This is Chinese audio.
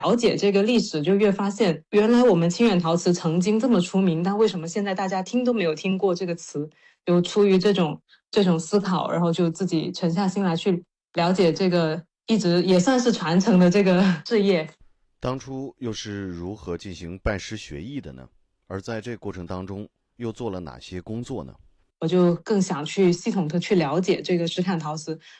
了解这个历史，就越发现原来我们清远陶瓷曾经这么出名，但为什么现在大家听都没有听过这个词？就出于这种思考，然后就自己沉下心来去了解这个一直也算是传承的这个事业。 当初又是如何进行拜师学艺的呢？而在这过程当中又做了哪些工作呢？ 我就更想去系统的去了解这个石坎陶瓷，